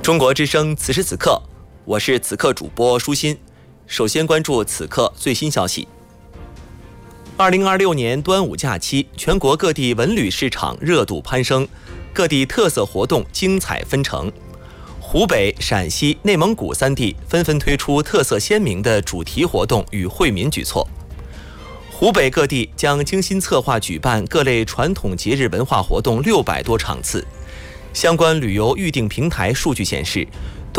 中国之声此时此刻，我是此刻主播舒心。首先关注此刻最新消息。2026年端午假期，全国各地文旅市场热度攀升，各地特色活动精彩纷呈。湖北、陕西、内蒙古3地纷纷推出特色鲜明的主题活动与惠民举措。湖北各地将精心策划举办各类传统节日文化活动600多场次。相关旅游预订平台数据显示，